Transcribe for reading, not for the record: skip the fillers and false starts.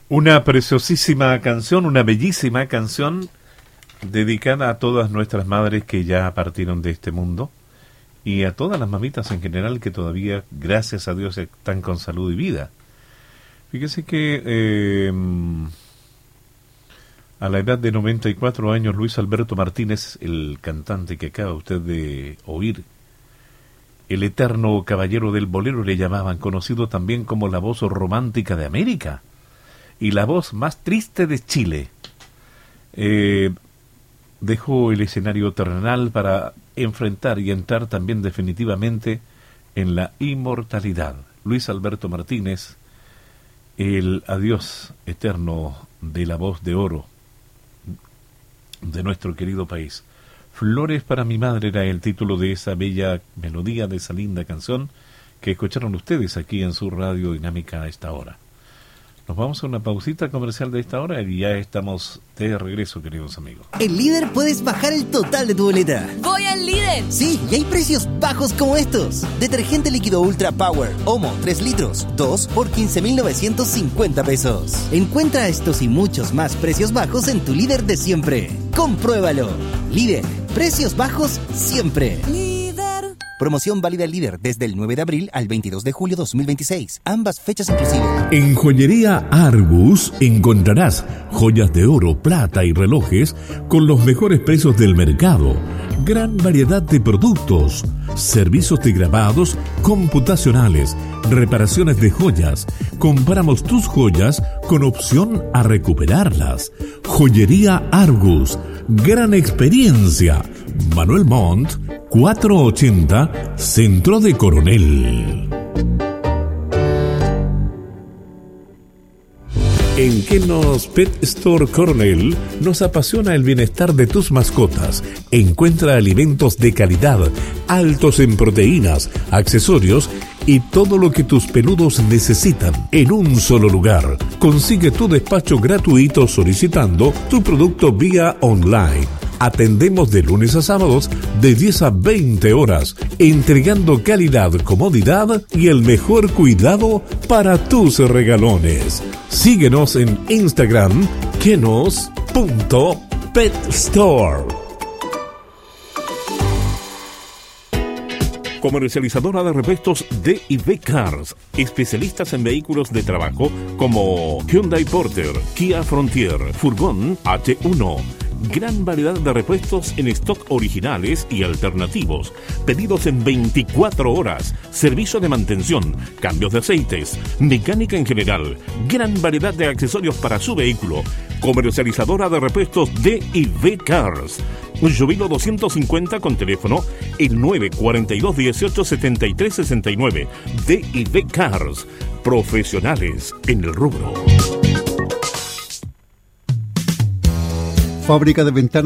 Una preciosísima canción, una bellísima canción dedicada a todas nuestras madres que ya partieron de este mundo y a todas las mamitas en general que todavía, gracias a Dios, están con salud y vida. Fíjese que a la edad de 94 años, Luis Alberto Martínez, el cantante que acaba usted de oír, el eterno caballero del bolero le llamaban, conocido también como la voz romántica de América y la voz más triste de Chile, dejó el escenario terrenal para enfrentar y entrar también definitivamente en la inmortalidad. Luis Alberto Martínez, el adiós eterno de la voz de oro de nuestro querido país. Flores para mi madre era el título de esa bella melodía, de esa linda canción que escucharon ustedes aquí en su Radio Dinámica a esta hora. Nos vamos a una pausita comercial de esta hora y ya estamos de regreso, queridos amigos. En Líder puedes bajar el total de tu boleta. ¡Voy al Líder! Sí, y hay precios bajos como estos. Detergente líquido Ultra Power, Omo, 3 litros, 2 por 15,950 pesos. Encuentra estos y muchos más precios bajos en tu Líder de siempre. ¡Compruébalo! Líder, precios bajos siempre. Promoción válida al Líder desde el 9 de abril al 22 de julio 2026. Ambas fechas inclusive. En Joyería Argus encontrarás joyas de oro, plata y relojes con los mejores precios del mercado. Gran variedad de productos, servicios de grabados computacionales, reparaciones de joyas. Compramos tus joyas con opción a recuperarlas. Joyería Argus, gran experiencia. Manuel Montt, 480, Centro de Coronel. En Kenos Pet Store Coronel nos apasiona el bienestar de tus mascotas. Encuentra alimentos de calidad, altos en proteínas, accesorios y todo lo que tus peludos necesitan en un solo lugar. Consigue tu despacho gratuito solicitando tu producto vía online. Atendemos de lunes a sábados de 10 a 20 horas, entregando calidad, comodidad y el mejor cuidado para tus regalones. Síguenos en Instagram, kenos.petstore. Comercializadora de repuestos D&V Cars, especialistas en vehículos de trabajo como Hyundai Porter, Kia Frontier, Furgón H1. Gran variedad de repuestos en stock originales y alternativos. Pedidos en 24 horas. Servicio de mantención, cambios de aceites, mecánica en general. Gran variedad de accesorios para su vehículo. Comercializadora de repuestos D&V Cars. Jubilo 250 con teléfono el 942 18 73 69. D&V Cars. Profesionales en el rubro. Fábrica de ventanas